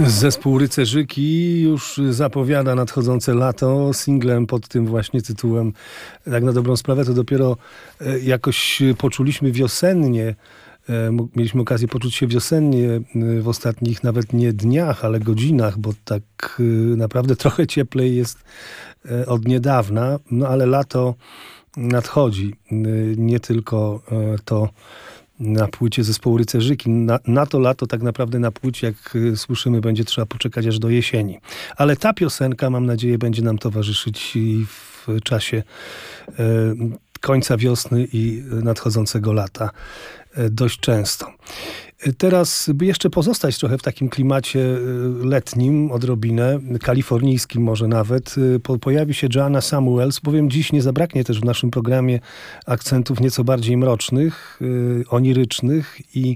Zespół Rycerzyki już zapowiada nadchodzące lato singlem pod tym właśnie tytułem. Tak na dobrą sprawę to dopiero jakoś poczuliśmy wiosennie, mieliśmy okazję poczuć się wiosennie w ostatnich nawet nie dniach, ale godzinach, bo tak naprawdę trochę cieplej jest od niedawna, no ale lato nadchodzi. Nie tylko to na płycie zespołu Rycerzyki. Na to lato tak naprawdę na płycie, jak słyszymy, będzie trzeba poczekać aż do jesieni. Ale ta piosenka, mam nadzieję, będzie nam towarzyszyć i w czasie końca wiosny i nadchodzącego lata dość często. Teraz, by jeszcze pozostać trochę w takim klimacie letnim, odrobinę, kalifornijskim może nawet, pojawi się Joanna Samuels, bowiem dziś nie zabraknie też w naszym programie akcentów nieco bardziej mrocznych, onirycznych i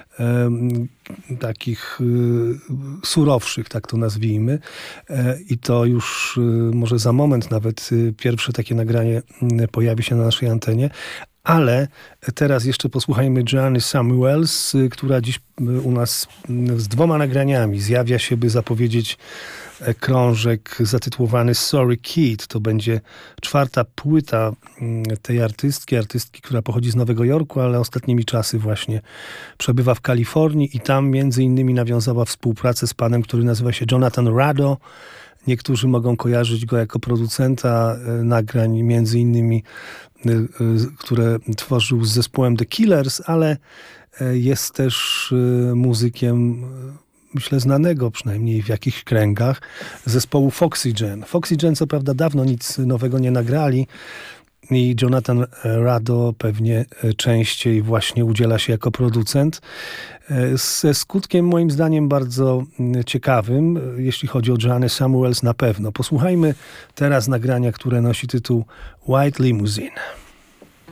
takich surowszych, tak to nazwijmy. I to już może za moment nawet pierwsze takie nagranie pojawi się na naszej antenie. Ale teraz jeszcze posłuchajmy Joanny Samuels, która dziś u nas z 2 nagraniami zjawia się, by zapowiedzieć krążek zatytułowany Sorry Kid. To będzie 4. płyta tej artystki, która pochodzi z Nowego Jorku, ale ostatnimi czasy właśnie przebywa w Kalifornii i tam między innymi nawiązała współpracę z panem, który nazywa się Jonathan Rado. Niektórzy mogą kojarzyć go jako producenta nagrań, między innymi, które tworzył z zespołem The Killers, ale jest też muzykiem, myślę, znanego przynajmniej w jakichś kręgach, zespołu Foxygen. Foxygen co prawda dawno nic nowego nie nagrali i Jonathan Rado pewnie częściej właśnie udziela się jako producent. Ze skutkiem moim zdaniem bardzo ciekawym, jeśli chodzi o Joannę Samuels na pewno. Posłuchajmy teraz nagrania, które nosi tytuł White Limousine.